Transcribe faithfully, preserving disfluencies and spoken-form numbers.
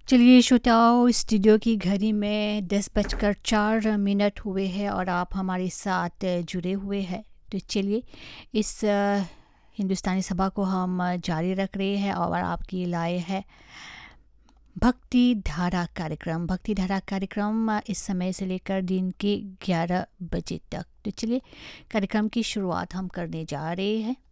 चलिए श्रोताओं, स्टूडियो की घड़ी में दस बजकर चार मिनट हुए हैं और आप हमारे साथ जुड़े हुए हैं। तो चलिए इस अ, हिंदुस्तानी सभा को हम अ, जारी रख रहे हैं और आपकी लाए है भक्ति धारा कार्यक्रम। भक्ति धारा कार्यक्रम अ, इस समय से लेकर दिन के ग्यारह बजे तक। तो चलिए कार्यक्रम की शुरुआत हम करने जा रहे हैं।